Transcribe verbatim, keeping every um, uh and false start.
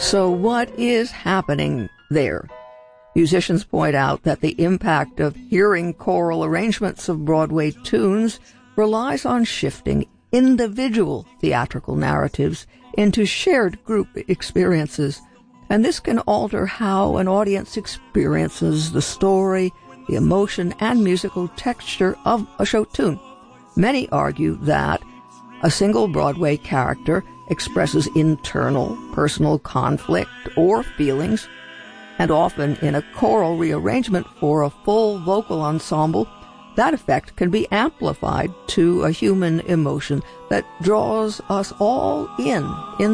So what is happening there? Musicians point out that the impact of hearing choral arrangements of Broadway tunes relies on shifting individual theatrical narratives into shared group experiences, and this can alter how an audience experiences the story, the emotion, and musical texture of a show tune. Many argue that a single Broadway character expresses internal, personal conflict or feelings, and often in a choral rearrangement for a full vocal ensemble, that effect can be amplified to a human emotion that draws us all in, in